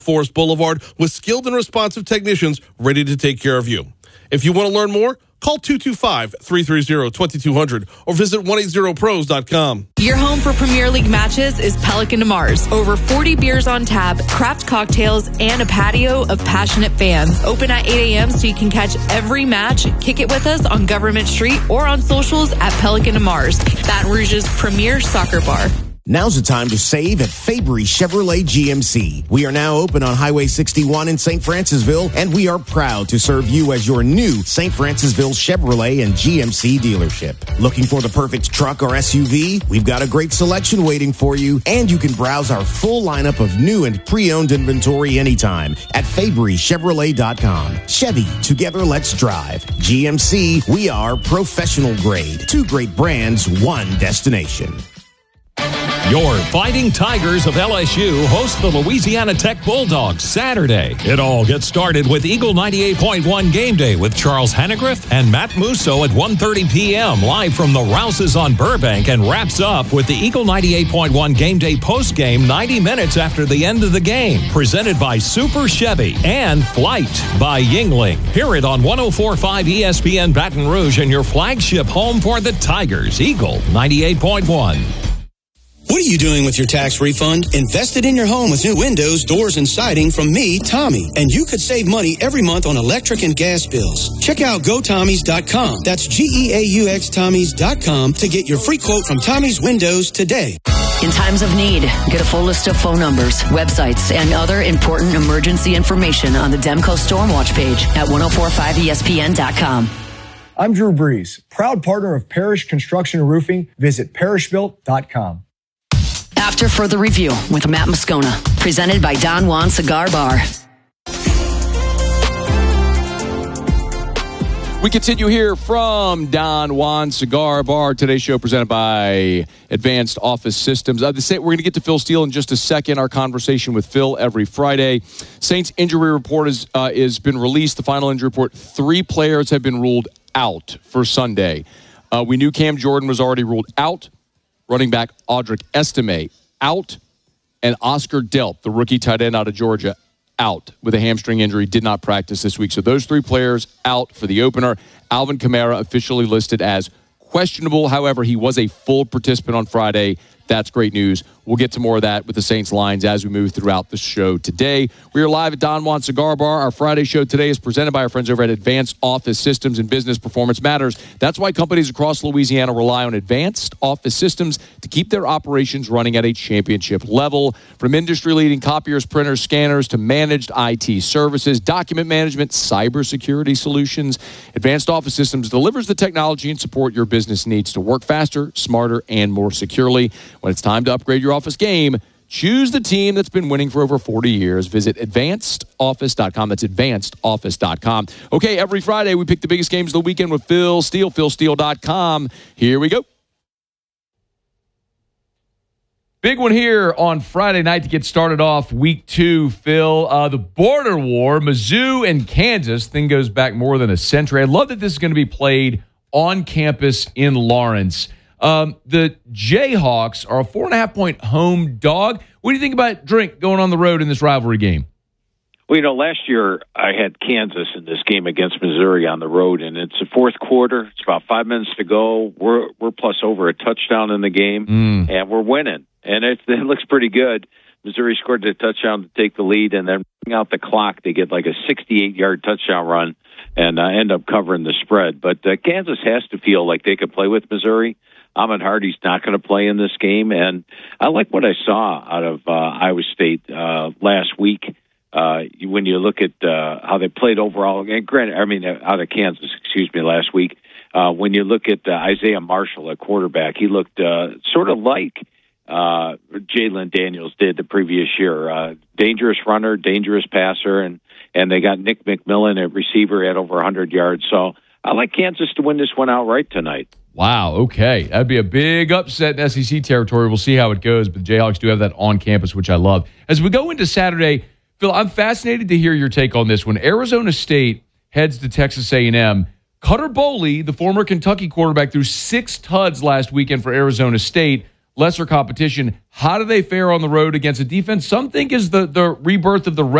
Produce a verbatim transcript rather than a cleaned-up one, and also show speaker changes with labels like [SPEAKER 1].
[SPEAKER 1] Forest Boulevard with skilled and responsive technicians ready to take care of you. If you want to learn more, call two two five, three three zero, two two zero zero or visit one eighty pros dot com.
[SPEAKER 2] Your home for Premier League matches is Pelican de Mars. Over forty beers on tap, craft cocktails, and a patio of passionate fans. Open at eight a.m. so you can catch every match. Kick it with us on Government Street or on socials at Pelican de Mars, Baton Rouge's premier soccer bar.
[SPEAKER 3] Now's the time to save at Fabry Chevrolet G M C. We are now open on Highway sixty-one in Saint Francisville, and we are proud to serve you as your new Saint Francisville Chevrolet and G M C dealership. Looking for the perfect truck or S U V? We've got a great selection waiting for you, and you can browse our full lineup of new and pre-owned inventory anytime at Fabry Chevrolet dot com. Chevy, together let's drive. G M C, we are professional grade. Two great brands, one destination.
[SPEAKER 4] Your Fighting Tigers of L S U host the Louisiana Tech Bulldogs Saturday. It all gets started with Eagle ninety-eight point one Game Day with Charles Hannegriff and Matt Musso at one thirty p.m. live from the Rouses on Burbank, and wraps up with the Eagle ninety-eight point one Game Day postgame ninety minutes after the end of the game. Presented by Super Chevy and Flight by Yingling. Hear it on one oh four point five E S P N Baton Rouge and your flagship home for the Tigers, Eagle ninety-eight point one.
[SPEAKER 5] What are you doing with your tax refund? Invest it in your home with new windows, doors, and siding from me, Tommy. And you could save money every month on electric and gas bills. Check out go tommies dot com. That's G E A U X Tommies dot com to get your free quote from Tommy's Windows today.
[SPEAKER 6] In times of need, get a full list of phone numbers, websites, and other important emergency information on the Demco Stormwatch page at ten forty-five E S P N dot com.
[SPEAKER 7] I'm Drew Brees, proud partner of Parish Construction and Roofing. Visit parish built dot com.
[SPEAKER 6] After Further Review with Matt Moscona, presented by Don Juan Cigar Bar.
[SPEAKER 8] We continue here from Don Juan Cigar Bar. Today's show presented by Advanced Office Systems. Uh, the, we're going to get to Phil Steele in just a second, our conversation with Phil every Friday. Saints injury report has uh, is been released, the final injury report. Three players have been ruled out for Sunday. Uh, we knew Cam Jordan was already ruled out. Running back Audric Estime out, and Oscar Delp, the rookie tight end out of Georgia, out with a hamstring injury, did not practice this week. So those three players out for the opener. Alvin Kamara officially listed as questionable. However, he was a full participant on Friday. That's great news. We'll get to more of that with the Saints lines as we move throughout the show today. We are live at Don Juan Cigar Bar. Our Friday show today is presented by our friends over at Advanced Office Systems, and business performance matters. That's why companies across Louisiana rely on Advanced Office Systems to keep their operations running at a championship level. From industry-leading copiers, printers, scanners, to managed I T services, document management, cybersecurity solutions, Advanced Office Systems delivers the technology and support your business needs to work faster, smarter, and more securely. When it's time to upgrade your office game, choose the team that's been winning for over forty years. Visit advanced office dot com. That's advanced office dot com. Okay, every Friday we pick the biggest games of the weekend with Phil Steele, phil steele dot com. Here we go. Big one here on Friday night to get started off week two, Phil. Uh, the border war, Mizzou and Kansas. Thing goes back more than a century. I love that this is going to be played on campus in Lawrence. Um, the Jayhawks are a four and a half point home dog. What do you think about Drink going on the road in this rivalry game?
[SPEAKER 9] Well, you know, last year I had Kansas in this game against Missouri on the road, and it's the fourth quarter. It's about five minutes to go. We're we're plus over a touchdown in the game, mm. and we're winning. And it, it looks pretty good. Missouri scored the touchdown to take the lead, and then bring out the clock. They get like a sixty-eight yard touchdown run and uh, end up covering the spread. But uh, Kansas has to feel like they could play with Missouri. Ahmed Hardy's not going to play in this game, and I like what I saw out of uh, Iowa State uh, last week. Uh, when you look at uh, how they played overall, and granted, I mean, out of Kansas, excuse me, last week. Uh, when you look at uh, Isaiah Marshall at quarterback, he looked uh, sort of like uh, Jalen Daniels did the previous year. Uh, dangerous runner, dangerous passer, and and they got Nick McMillan at receiver at over one hundred yards. So I like Kansas to win this one outright tonight.
[SPEAKER 8] Wow, okay. That'd be a big upset in S E C territory. We'll see how it goes, but the Jayhawks do have that on campus, which I love. As we go into Saturday, Phil, I'm fascinated to hear your take on this. When Arizona State heads to Texas A and M, Cutter Boley, the former Kentucky quarterback, threw six T U Ds last weekend for Arizona State. lesser competition. How do they fare on the road against a defense some think is the, the rebirth of the